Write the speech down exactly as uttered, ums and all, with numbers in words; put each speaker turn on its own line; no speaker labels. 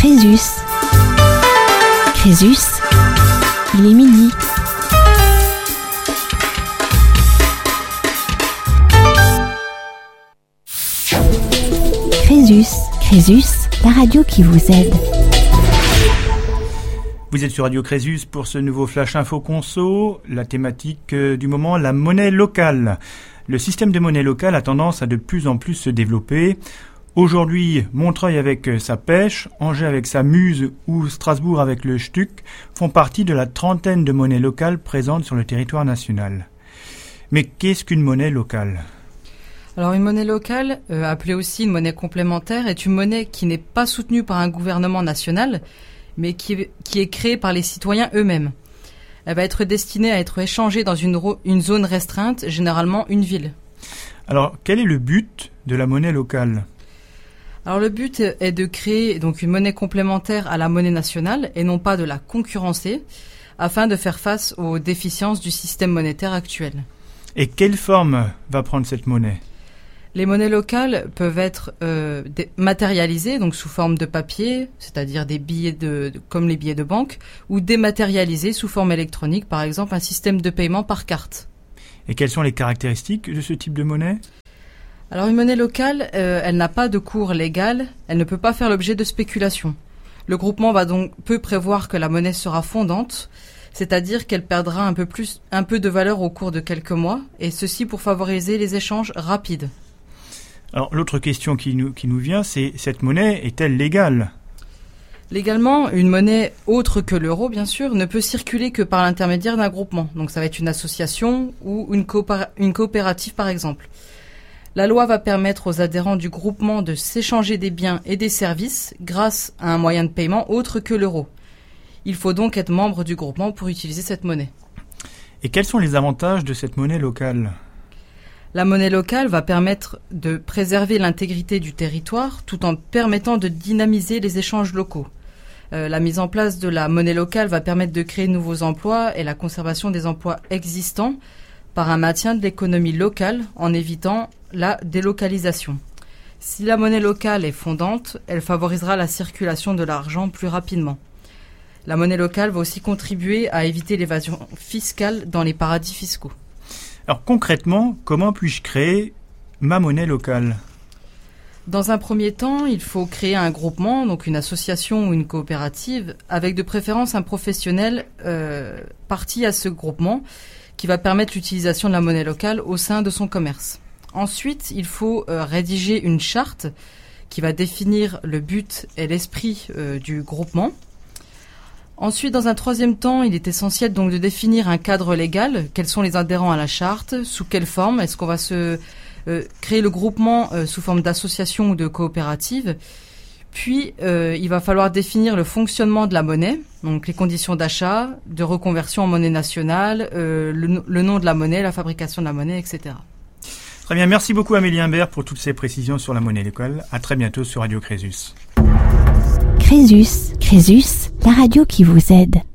Crésus. Crésus, il est midi. Crésus, Crésus, la radio qui vous aide.
Vous êtes sur Radio Crésus pour ce nouveau Flash Info Conso, la thématique du moment, la monnaie locale. Le système de monnaie locale a tendance à de plus en plus se développer. Aujourd'hui, Montreuil avec sa pêche, Angers avec sa muse ou Strasbourg avec le Stuc font partie de la trentaine de monnaies locales présentes sur le territoire national. Mais qu'est-ce qu'une monnaie locale ?
Alors une monnaie locale, euh, appelée aussi une monnaie complémentaire, est une monnaie qui n'est pas soutenue par un gouvernement national, mais qui est, qui est créée par les citoyens eux-mêmes. Elle va être destinée à être échangée dans une, ro- une zone restreinte, généralement une ville.
Alors, quel est le but de la monnaie locale ?
Alors le but est de créer donc une monnaie complémentaire à la monnaie nationale et non pas de la concurrencer, afin de faire face aux déficiences du système monétaire actuel. Et
quelle forme va prendre cette monnaie ?
Les monnaies locales peuvent être euh, matérialisées, donc sous forme de papier, c'est-à-dire des billets de, de comme les billets de banque, ou dématérialisées sous forme électronique, par exemple un système de paiement par carte.
Et quelles sont les caractéristiques de ce type de monnaie ?
Alors une monnaie locale, euh, elle n'a pas de cours légal, elle ne peut pas faire l'objet de spéculation. Le groupement va donc peut prévoir que la monnaie sera fondante, c'est-à-dire qu'elle perdra un peu plus, un peu de valeur au cours de quelques mois, et ceci pour favoriser les échanges rapides.
Alors l'autre question qui nous, qui nous vient, c'est cette monnaie est-elle légale ?
Légalement, une monnaie autre que l'euro, bien sûr, ne peut circuler que par l'intermédiaire d'un groupement. Donc ça va être une association ou une, coopéra- une coopérative par exemple. La loi va permettre aux adhérents du groupement de s'échanger des biens et des services grâce à un moyen de paiement autre que l'euro. Il faut donc être membre du groupement pour utiliser cette monnaie.
Et quels sont les avantages de cette monnaie locale ?
La monnaie locale va permettre de préserver l'intégrité du territoire tout en permettant de dynamiser les échanges locaux. Euh, la mise en place de la monnaie locale va permettre de créer de nouveaux emplois et la conservation des emplois existants par un maintien de l'économie locale en évitant la délocalisation. Si la monnaie locale est fondante, elle favorisera la circulation de l'argent plus rapidement. La monnaie locale va aussi contribuer à éviter l'évasion fiscale dans les paradis fiscaux.
Alors concrètement, comment puis-je créer ma monnaie locale ?
Dans un premier temps, il faut créer un groupement, donc une association ou une coopérative, avec de préférence un professionnel euh, parti à ce groupement, qui va permettre l'utilisation de la monnaie locale au sein de son commerce. Ensuite, il faut euh, rédiger une charte qui va définir le but et l'esprit euh, du groupement. Ensuite, dans un troisième temps, il est essentiel donc de définir un cadre légal. Quels sont les adhérents à la charte ? Sous quelle forme ? Est-ce qu'on va se euh, créer le groupement euh, sous forme d'association ou de coopérative ? Puis, euh, il va falloir définir le fonctionnement de la monnaie, donc les conditions d'achat, de reconversion en monnaie nationale, euh, le, le nom de la monnaie, la fabrication de la monnaie, et cetera.
Très bien, merci beaucoup Amélie Imbert pour toutes ces précisions sur la monnaie locale. À très bientôt sur Radio Crésus.
Crésus, Crésus, la radio qui vous aide.